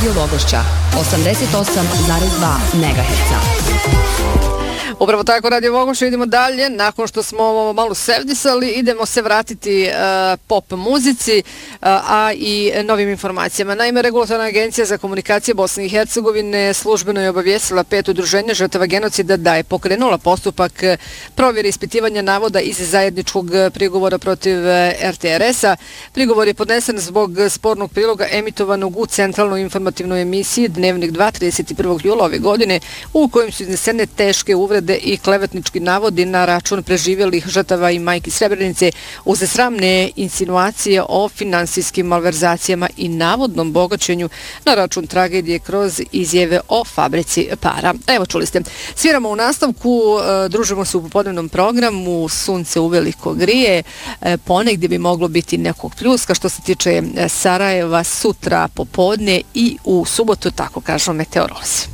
Radio Logošća 88,2 MHz. Upravo tako, Radio Vogošća, idemo dalje. Nakon što smo ovo malo sevdisali, idemo se vratiti pop muzici, a i novim informacijama. Naime, Regulatorna agencija za komunikacije Bosne i Hercegovine službeno je obavijestila 5 udruženja žrtava genocida da je pokrenula postupak provjere ispitivanja navoda iz zajedničkog prigovora protiv RTRS-a. Prigovor je podnesen zbog spornog priloga emitovanog u centralnoj informativnoj emisiji Dnevnik 2 31. jula ove godine, u kojem su iznesene teške uvrede i klevetnički navodi na račun preživjelih žrtava i majki Srebrenice uz sramne insinuacije o finansijskim malverzacijama i navodnom bogaćenju na račun tragedije kroz izjave o fabrici para. Evo, čuli ste. Sviramo u nastavku, družimo se u popodnevnom programu, sunce uveliko grije, ponegdje bi moglo biti nekog pljuska što se tiče Sarajeva sutra popodne i u subotu, tako kažu meteorolozi.